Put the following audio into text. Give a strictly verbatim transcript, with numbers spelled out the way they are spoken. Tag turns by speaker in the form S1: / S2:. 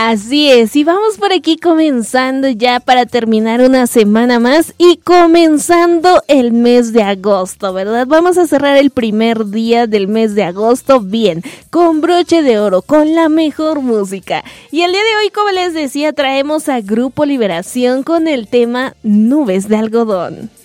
S1: Así es, y vamos por aquí comenzando ya para terminar una semana más y comenzando el mes de agosto, ¿verdad? Vamos a cerrar el primer día del mes de agosto bien, con broche de oro, con la mejor música. Y el día de hoy, como les decía, traemos a Grupo Liberación con el tema Nubes de Algodón.